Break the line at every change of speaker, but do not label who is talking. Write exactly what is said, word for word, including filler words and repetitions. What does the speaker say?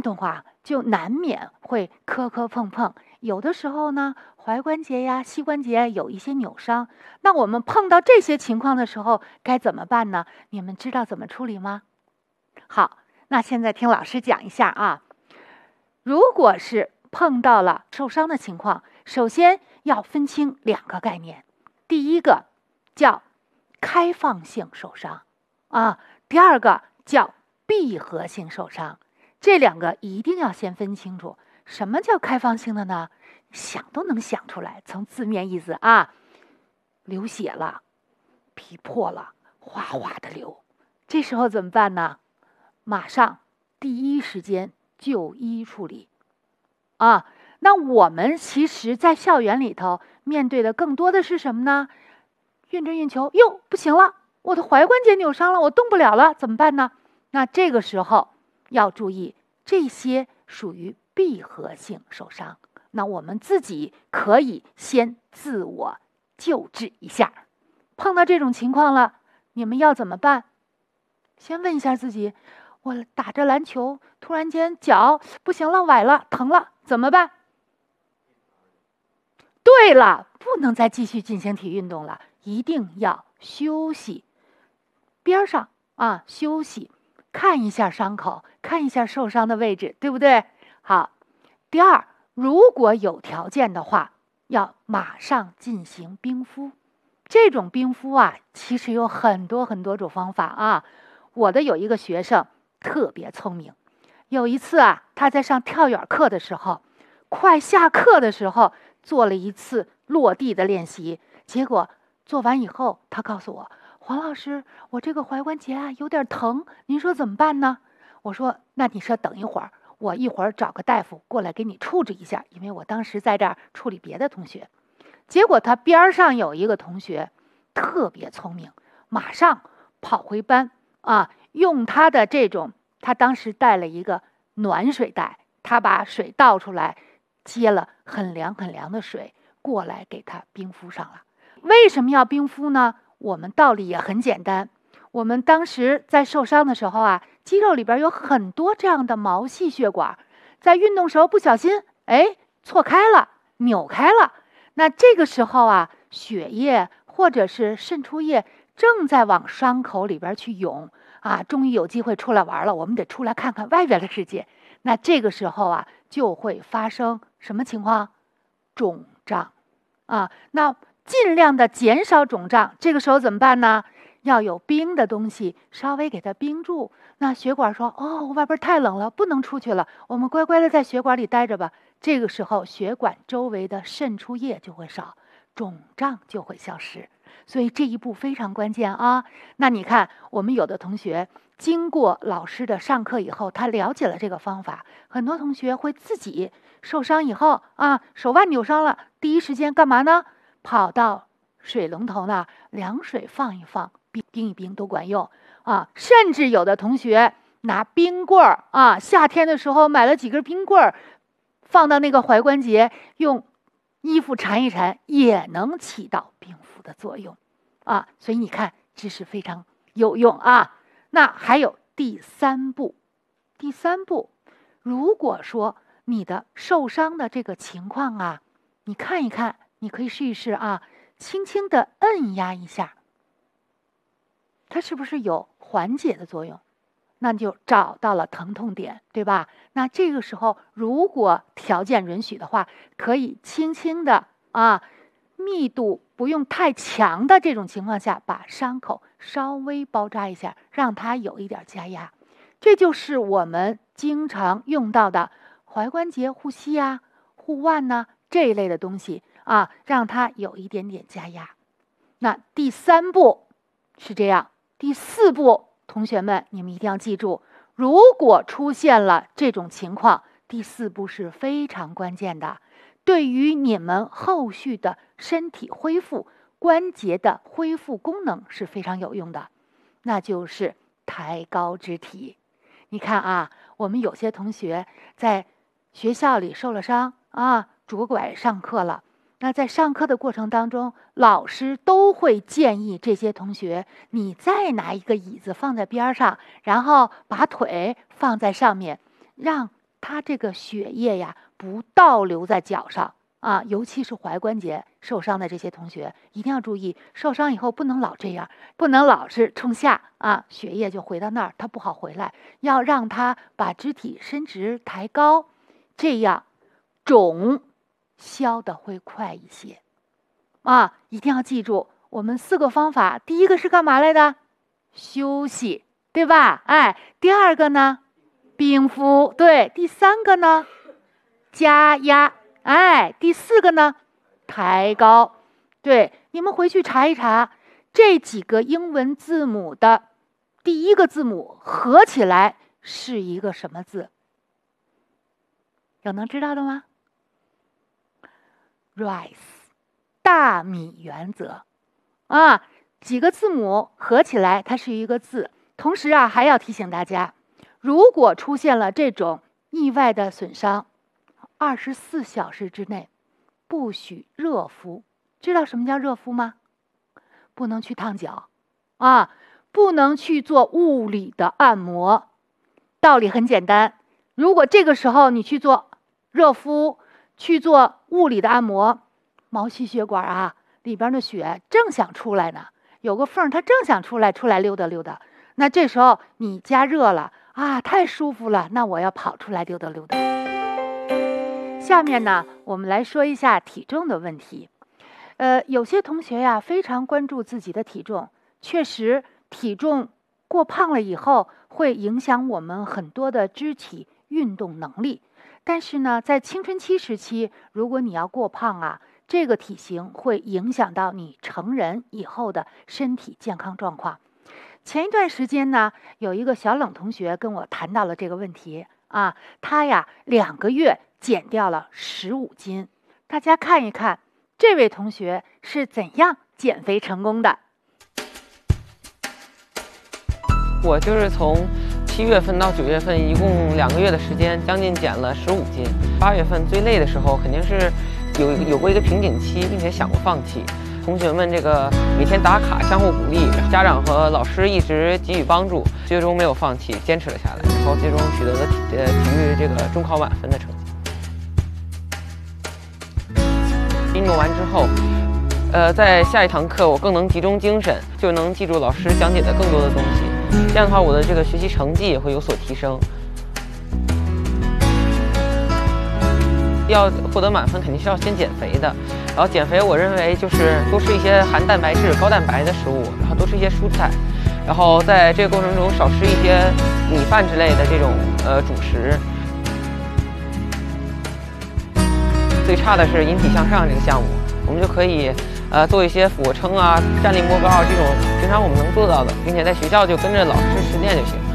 动啊，就难免会磕磕碰碰。有的时候呢，踝关节呀、膝关节有一些扭伤。那我们碰到这些情况的时候，该怎么办呢？你们知道怎么处理吗？好，那现在听老师讲一下啊。如果是碰到了受伤的情况，首先要分清两个概念。第一个叫开放性受伤啊，第二个叫闭合性受伤。这两个一定要先分清楚。什么叫开放性的呢？想都能想出来，从字面意思啊，流血了，皮破了，哗哗的流，这时候怎么办呢？马上第一时间就医处理啊。那我们其实在校园里头面对的更多的是什么呢？运着运球，哟，不行了，我的踝关节扭伤了，我动不了了，怎么办呢？那这个时候要注意，这些属于闭合性受伤。那我们自己可以先自我救治一下。碰到这种情况了，你们要怎么办？先问一下自己，我打着篮球，突然间脚不行了，崴了，疼了，怎么办？对了，不能再继续进行体育运动了，一定要休息。边上啊，休息，看一下伤口，看一下受伤的位置，对不对？好，第二，如果有条件的话，要马上进行冰敷。这种冰敷啊，其实有很多很多种方法啊。我的有一个学生特别聪明，有一次啊，他在上跳远课的时候，快下课的时候做了一次落地的练习，结果做完以后，他告诉我，黄老师，我这个踝关节啊有点疼，您说怎么办呢？我说，那你说等一会儿，我一会儿找个大夫过来给你处置一下，因为我当时在这儿处理别的同学。结果他边上有一个同学特别聪明，马上跑回班啊，用他的这种，他当时带了一个暖水袋，他把水倒出来，接了很凉很凉的水过来给他冰敷上了。为什么要冰敷呢？我们道理也很简单，我们当时在受伤的时候啊，肌肉里边有很多这样的毛细血管，在运动时候不小心，哎，错开了，扭开了。那这个时候啊，血液或者是渗出液正在往伤口里边去涌啊，终于有机会出来玩了，我们得出来看看外边的世界。那这个时候啊，就会发生什么情况？肿胀啊。那尽量的减少肿胀，这个时候怎么办呢？要有冰的东西稍微给它冰住。那血管说，哦，外边太冷了，不能出去了，我们乖乖的在血管里待着吧。这个时候血管周围的渗出液就会少，肿胀就会消失。所以这一步非常关键啊。那你看，我们有的同学经过老师的上课以后，他了解了这个方法，很多同学会自己受伤以后啊，手腕扭伤了，第一时间干嘛呢？跑到水龙头那凉水放一放，冰冰一冰都管用啊。甚至有的同学拿冰棍儿啊，夏天的时候买了几根冰棍儿，放到那个踝关节，用衣服缠一缠，也能起到冰敷的作用啊。所以你看，知识非常有用啊。那还有第三步，第三步，如果说你的受伤的这个情况啊，你看一看，你可以试一试啊，轻轻的摁压一下，它是不是有缓解的作用？那就找到了疼痛点，对吧？那这个时候，如果条件允许的话，可以轻轻的啊，密度不用太强的这种情况下，把伤口稍微包扎一下，让它有一点加压。这就是我们经常用到的踝关节护膝啊、护腕呐、啊、这一类的东西啊，让它有一点点加压。那第三步是这样，第四步。同学们，你们一定要记住，如果出现了这种情况，第四步是非常关键的，对于你们后续的身体恢复、关节的恢复功能是非常有用的，那就是抬高肢体。你看啊，我们有些同学在学校里受了伤啊，拄拐上课了。那在上课的过程当中，老师都会建议这些同学，你再拿一个椅子放在边上，然后把腿放在上面，让它这个血液呀不倒流在脚上啊，尤其是踝关节受伤的这些同学，一定要注意，受伤以后不能老这样，不能老是冲下啊，血液就回到那儿，它不好回来，要让它把肢体伸直抬高，这样肿消的会快一些啊！一定要记住，我们四个方法，第一个是干嘛来的？休息，对吧？哎，第二个呢？冰敷，对，第三个呢？加压，哎，第四个呢？抬高，对，你们回去查一查，这几个英文字母的第一个字母合起来是一个什么字？有能知道的吗？ Rice， 大米原则啊，几个字母合起来它是一个字。同时啊，还要提醒大家，如果出现了这种意外的损伤，二十四小时之内不许热敷。知道什么叫热敷吗？不能去烫脚啊，不能去做物理的按摩。道理很简单，如果这个时候你去做热敷，去做物理的按摩，毛细血管啊里边的血正想出来呢，有个缝它正想出来，出来溜达溜达。那这时候你加热了啊，太舒服了，那我要跑出来溜达溜达。下面呢，我们来说一下体重的问题。呃，有些同学呀非常关注自己的体重，确实体重过胖了以后会影响我们很多的肢体运动能力。但是呢，在青春期时期，如果你要过胖啊，这个体型会影响到你成人以后的身体健康状况。前一段时间呢，有一个小冷同学跟我谈到了这个问题啊，他呀两个月减掉了十五斤。大家看一看这位同学是怎样减肥成功的。
我就是从七月份到九月份，一共两个月的时间，将近减了十五斤。八月份最累的时候，肯定是有有过一个瓶颈期，并且想过放弃。同学们这个每天打卡，相互鼓励，家长和老师一直给予帮助，最终没有放弃，坚持了下来，然后最终取得了体呃体育这个中考满分的成绩。运动完之后，呃，在下一堂课我更能集中精神，就能记住老师讲解的更多的东西。这样的话，我的这个学习成绩也会有所提升。要获得满分，肯定是要先减肥的。然后减肥，我认为就是多吃一些含蛋白质、高蛋白的食物，然后多吃一些蔬菜，然后在这个过程中少吃一些米饭之类的这种呃主食。最差的是引体向上这个项目，我们就可以呃做一些俯卧撑啊、站立摸高啊这种平常我们能做到的，并且在学校就跟着老师实践就行。